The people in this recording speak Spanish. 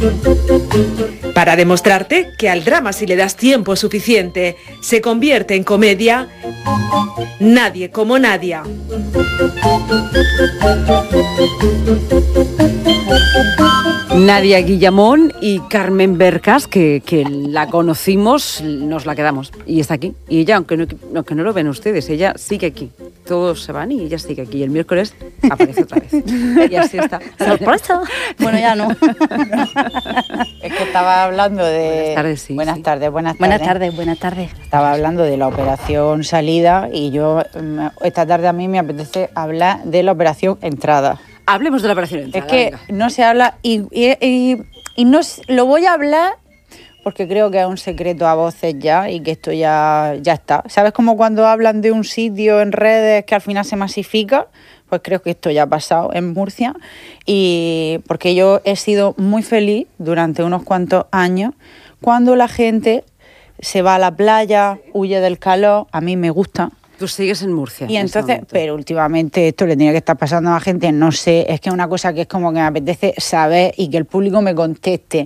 Para demostrarte que al drama, si le das tiempo suficiente, se convierte en comedia, Nadie como Nadia. Nadia Guillamón y Carmen Bercas, que la conocimos, nos la quedamos. Y está aquí. Y ella, aunque no lo ven ustedes, ella sigue aquí. Todos se van y ella sigue aquí. Y el miércoles aparece otra vez. Y así está. ¡Sorpresa! Bueno, ya no. Es que estaba hablando de... Buenas tardes, sí. Buenas tardes. Buenas tardes. Estaba hablando de la operación salida y yo esta tarde a mí me apetece hablar de la operación entrada. Hablemos de la operación entrada. Es que venga. no se habla y no lo voy a hablar porque creo que es un secreto a voces ya y que esto ya está. ¿Sabes como cuando hablan de un sitio en redes que al final se masifica? Pues creo que esto ya ha pasado en Murcia y porque yo he sido muy feliz durante unos cuantos años cuando la gente se va a la playa, huye del calor, a mí me gusta. Tú sigues en Murcia. Y en este entonces, momento. pero últimamente esto le tenía que estar pasando a la gente, no sé, es que es una cosa que es como que me apetece saber y que el público me conteste.